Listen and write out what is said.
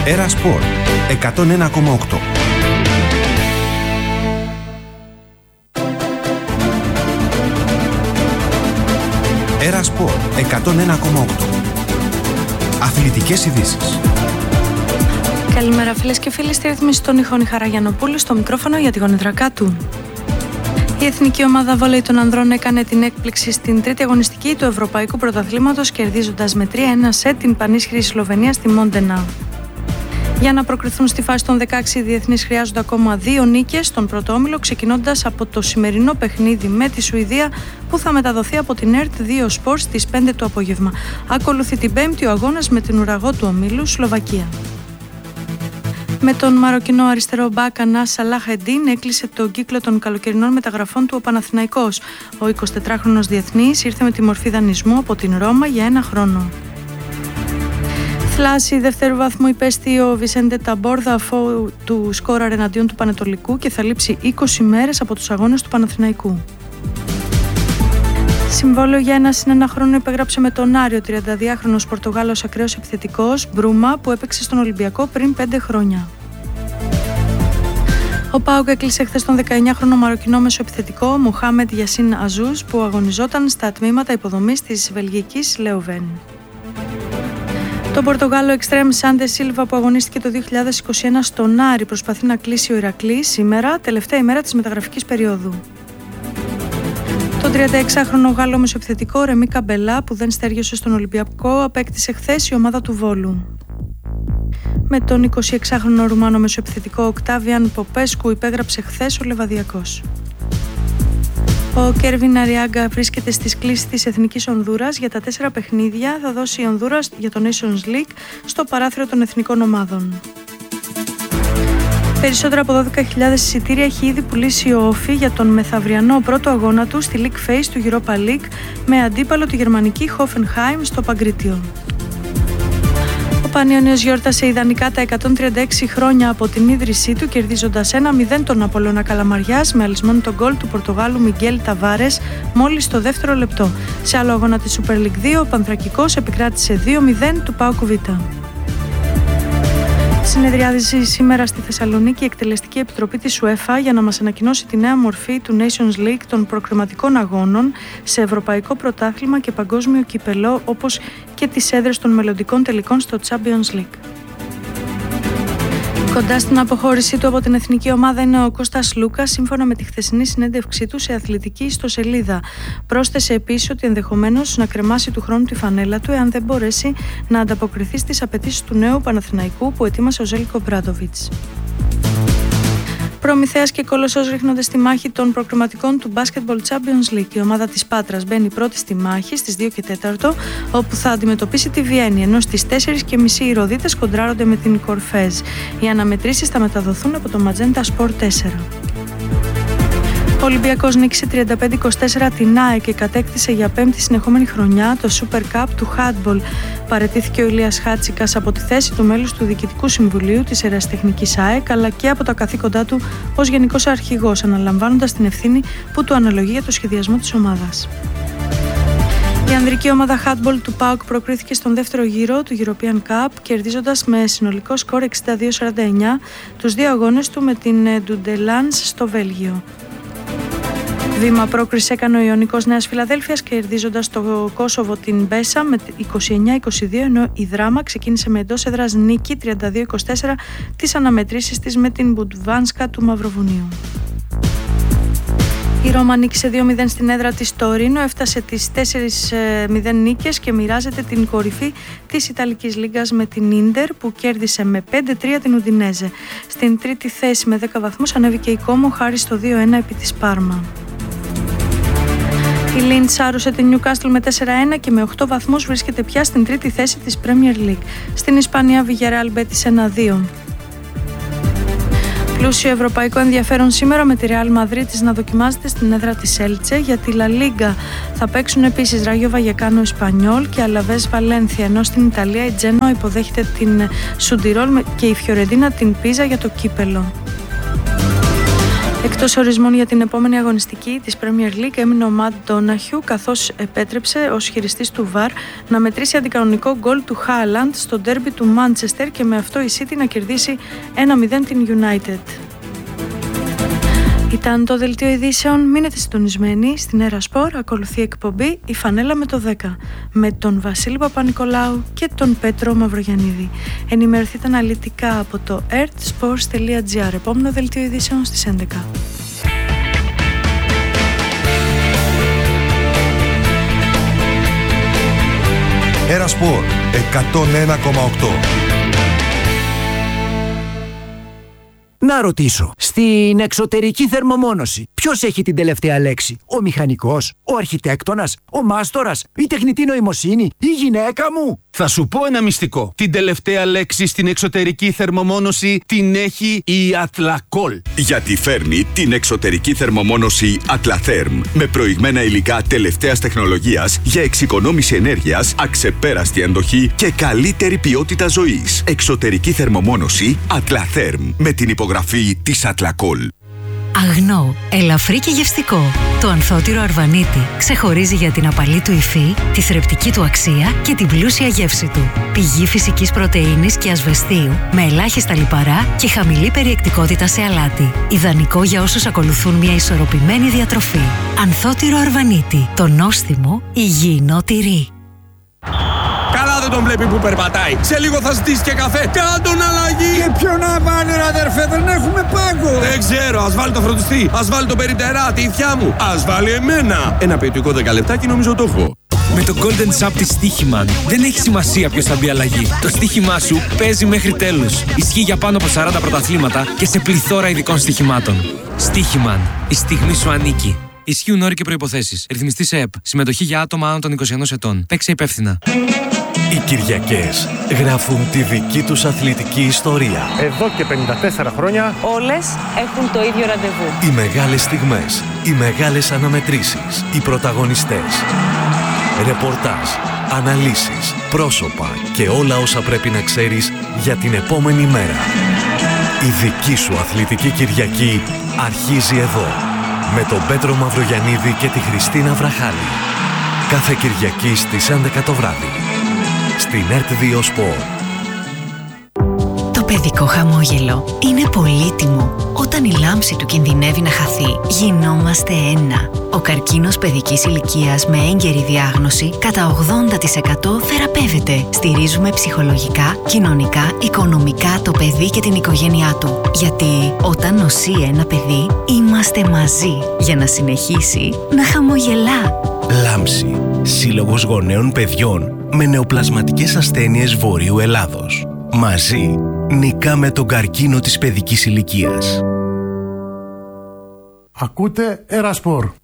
Έρα Σπορ 101,8. Έρα Σπορ 101,8. Αθλητικές ειδήσεις. Καλημέρα φίλες και φίλοι, στη ρύθμιση των ήχων η Χαρά Γιαννοπούλου, στο μικρόφωνο για τη γονιδρακά του. Η εθνική ομάδα βόλεϊ των ανδρών έκανε την έκπληξη στην τρίτη αγωνιστική του Ευρωπαϊκού Πρωταθλήματος, κερδίζοντας με 3-1 σετ την πανίσχυρη Σλοβενία στη Μόντενα. Για να προκριθούν στη φάση των 16 διεθνείς χρειάζονται ακόμα 2 νίκες στον πρώτο όμιλο, ξεκινώντας από το σημερινό παιχνίδι με τη Σουηδία που θα μεταδοθεί από την ΕΡΤ2 Sports στις 5 το απόγευμα. Ακολουθεί την Πέμπτη ο αγώνας με την ουραγό του ομίλου Σλοβακία. Με τον Μαροκινό αριστερό μπακ Ανάς Σαλάχ-Εντίν έκλεισε τον κύκλο των καλοκαιρινών μεταγραφών του ο Παναθηναϊκός. Ο 24χρονος διεθνής ήρθε με τη μορφή δανεισμού από την Ρώμα για 1 χρόνο. Θλάση δεύτερου βαθμού υπέστη ο Βισέντε Ταμπόρδα αφού του σκόραρε εναντίον του Πανετολικού και θα λείψει 20 μέρες από τους αγώνες του Παναθηναϊκού. Συμβόλαιο για 1+1 χρόνο υπέγραψε με τον Άριο 32χρονος Πορτογάλος ακραίος επιθετικός Μπρούμα που έπαιξε στον Ολυμπιακό πριν 5 χρόνια. Ο ΠΑΟΚ έκλεισε χθες τον 19χρονο Μαροκινό μεσοεπιθετικό Μοχάμεντ Γιασίν Αζούς που αγωνιζόταν στα τμήματα υποδομής της βελγικής Λεωβέν. Τον Πορτογάλο εξτρέμ Σάντε Σίλβα που αγωνίστηκε το 2021 στον Άρη προσπαθεί να κλείσει ο Ηρακλής σήμερα, τελευταία ημέρα της μεταγραφικής περίοδου. Τον 36χρονο Γάλλο μεσοεπιθετικό Ρεμί Καμπελά που δεν στέργιωσε στον Ολυμπιακό απέκτησε χθες η ομάδα του Βόλου. Με τον 26χρονο Ρουμάνο μεσοεπιθετικό Οκτάβιαν Ποπέσκου υπέγραψε χθες ο Λεβαδιακός. Ο Κέρβιν Αριάγκα βρίσκεται στις κλήσεις της Εθνικής Ονδούρας. Για τα 4 παιχνίδια θα δώσει η Ονδούρας για το Nations League στο παράθυρο των εθνικών ομάδων. Περισσότερα από 12.000 εισιτήρια έχει ήδη πουλήσει ο Όφι για τον μεθαυριανό πρώτο αγώνα του στη League Phase του Europa League με αντίπαλο τη γερμανική Hoffenheim στο Παγκρίτιο. Ο Πανιώνιος γιόρτασε ιδανικά τα 136 χρόνια από την ίδρυσή του, κερδίζοντας 1-0 τον Απόλλωνα Καλαμαριάς με αλυσμόν τον γκολ του Πορτογάλου Μιγγέλ Ταβάρες μόλις στο δεύτερο λεπτό. Σε άλλο αγώνα της Super League 2, ο Πανθρακικός επικράτησε 2-0 του ΠΑΟΚ Β. Συνεδριάζει σήμερα στη Θεσσαλονίκη η Εκτελεστική Επιτροπή της UEFA για να μας ανακοινώσει τη νέα μορφή του Nations League των προκριματικών αγώνων σε Ευρωπαϊκό Πρωτάθλημα και Παγκόσμιο Κύπελλο, όπως και τις έδρες των μελλοντικών τελικών στο Champions League. Κοντά στην αποχώρησή του από την εθνική ομάδα είναι ο Κώστας Λούκας, σύμφωνα με τη χθεσινή συνέντευξή του σε αθλητική ιστοσελίδα. Πρόσθεσε επίσης ότι ενδεχομένως να κρεμάσει του χρόνου τη φανέλα του εάν δεν μπορέσει να ανταποκριθεί στις απαιτήσεις του νέου Παναθηναϊκού που ετοίμασε ο Ζέλικο Μπράντοβιτς. Προμηθέας και Κολοσσός ρίχνονται στη μάχη των προκριματικών του Basketball Champions League. Η ομάδα της Πάτρας μπαίνει πρώτη στη μάχη στις 2 και 4, όπου θα αντιμετωπίσει τη Βιέννη, ενώ στις 4.30 οι Ροδίτες κοντράρονται με την Κορφέζ. Οι αναμετρήσεις θα μεταδοθούν από το Magenta Sport 4. Ο Ολυμπιακός νίκησε 35-24 την ΑΕΚ και κατέκτησε για 5η συνεχόμενη χρονιά το Super Cup του Handball. Παραιτήθηκε ο Ηλίας Χάτσικας από τη θέση του μέλους του Διοικητικού Συμβουλίου της Ερασιτεχνικής ΑΕΚ, αλλά και από τα καθήκοντά του ως Γενικός Αρχηγός, αναλαμβάνοντας την ευθύνη που του αναλογεί για το σχεδιασμό της ομάδας. Η ανδρική ομάδα handball του ΠΑΟΚ προκρίθηκε στον δεύτερο γύρο του European Cup, κερδίζοντας με συνολικό σκορ 62-49 τους 2 αγώνες του με την Ντουντελάνς στο Βέλγιο. Βήμα πρόκριση έκανε ο Ιωνικός Νέας Φιλαδέλφειας, κερδίζοντας το Κόσοβο την Μπέσα με 29-22, ενώ η Δράμα ξεκίνησε με εντός έδρας νίκη 32-24 τις αναμετρήσεις της με την Μπουντβάνσκα του Μαυροβουνίου. Η Ρώμα νίκησε 2-0 στην έδρα της Τωρίνο, έφτασε τις 4-0 νίκες και μοιράζεται την κορυφή της Ιταλικής Λίγκας με την Ίντερ που κέρδισε με 5-3 την Ουντινέζε. Στην τρίτη θέση με 10 βαθμούς ανέβηκε η Κόμο χάρη στο 2-1 επί της Πάρμα. Η Λίντς άρρωσε την Νιουκάστλ με 4-1 και με 8 βαθμούς βρίσκεται πια στην τρίτη θέση της Premier League. Στην Ισπανία Villarreal Betis 1-2. Πλούσιο ευρωπαϊκό ενδιαφέρον σήμερα με τη Real Madrid να δοκιμάζεται στην έδρα της Έλτσε. Για τη La Liga θα παίξουν επίσης Ράγιο Βαγεκάνο Εσπανιόλ και Αλαβές Βαλένθια, ενώ στην Ιταλία η Τζένοα υποδέχεται την Σουντιρόλ και η Φιωρεντίνα την Πίζα για το κύπελο. Εκτός ορισμών για την επόμενη αγωνιστική της Premier League έμεινε ο Ματ Ντόναχιου, καθώς επέτρεψε ως χειριστής του VAR να μετρήσει αντικανονικό γκολ του Χάλαντ στο ντέρμπι του Μάντσεστερ και με αυτό η City να κερδίσει 1-0 την United. Ήταν το δελτίο ειδήσεων. Μείνετε συντονισμένοι στην Έρα Σπορ. Ακολουθεί εκπομπή Η Φανέλα με το 10 με τον Βασίλη Παπα-Νικολάου και τον Πέτρο Μαυρογιαννίδη. Ενημερωθείτε αναλυτικά από το earthsports.gr. Επόμενο δελτίο ειδήσεων στις 11. Έρα Σπορ 101,8. Να ρωτήσω, στην εξωτερική θερμομόνωση ποιος έχει την τελευταία λέξη? Ο μηχανικός, ο αρχιτέκτονας, ο μάστορας, η τεχνητή νοημοσύνη, η γυναίκα μου? Θα σου πω ένα μυστικό. Την τελευταία λέξη στην εξωτερική θερμομόνωση την έχει η Atlacool. Γιατί φέρνει την εξωτερική θερμομόνωση Atlatherm με προηγμένα υλικά τελευταίας τεχνολογίας για εξοικονόμηση ενέργειας, αξεπέραστη αντοχή και καλύτερη ποιότητα ζωής. Εξωτερική θερμομόνωση Atlatherm με την υπογραφή της Atlacool. Αγνό, ελαφρύ και γευστικό. Το ανθότυρο αρβανίτι ξεχωρίζει για την απαλή του υφή, τη θρεπτική του αξία και την πλούσια γεύση του. Πηγή φυσικής πρωτεΐνης και ασβεστίου με ελάχιστα λιπαρά και χαμηλή περιεκτικότητα σε αλάτι. Ιδανικό για όσους ακολουθούν μια ισορροπημένη διατροφή. Ανθότυρο αρβανίτι. Το νόστιμο υγιεινό τυρί. Καλά δεν τον βλέπει που περπατάει. Σε λίγο θα ζητήσει και καφέ. Κάντον αλλαγή. Και ποιο να βάλει ρε αδερφέ, δεν έχουμε πάγκο. Δεν ξέρω, ας βάλει το φροντιστή. Ας βάλει το περιτερά, τη ηθιά μου. Ας βάλει εμένα. Ένα ποιοτικό 10 λεπτάκι νομίζω το έχω. Με το Golden Sub της Στοίχημαν δεν έχει σημασία ποιος θα μπει αλλαγή. Το στοίχημά σου παίζει μέχρι τέλους. Ισχύει για πάνω από 40 πρωταθλήματα και σε πληθώρα ειδικών στοιχημάτων. Στοίχημαν. Η στιγμή σου ανήκει. Ισχύουν όροι και προϋποθέσεις. Ρυθμιστή σε ΕΠ. Συμμετοχή για άτομα άνω των 21 ετών. Παίξε υπεύθυνα. Οι Κυριακές γράφουν τη δική τους αθλητική ιστορία. Εδώ και 54 χρόνια όλες έχουν το ίδιο ραντεβού. Οι μεγάλες στιγμές, οι μεγάλες αναμετρήσεις, οι πρωταγωνιστές. Ρεπορτάζ, αναλύσεις, πρόσωπα και όλα όσα πρέπει να ξέρεις για την επόμενη μέρα. Η δική σου αθλητική Κυριακή αρχίζει εδώ. Με τον Πέτρο Μαυρογιαννίδη και τη Χριστίνα Βραχάλη. Κάθε Κυριακή στις 11 το βράδυ. Στην ΕΡΤ2 Sport. Το παιδικό χαμόγελο είναι πολύτιμο. Όταν η λάμψη του κινδυνεύει να χαθεί, γινόμαστε ένα. Ο καρκίνος παιδικής ηλικίας με έγκαιρη διάγνωση κατά 80% θεραπεύεται. Στηρίζουμε ψυχολογικά, κοινωνικά, οικονομικά το παιδί και την οικογένειά του. Γιατί όταν νοσεί ένα παιδί, είμαστε μαζί για να συνεχίσει να χαμογελά. Λάμψη. Σύλλογος Γονέων Παιδιών με νεοπλασματικές ασθένειες Βορείου Ελλάδος. Μαζί νικάμε τον καρκίνο της παιδικής ηλικίας. Ακούτε Έρα Σπορ.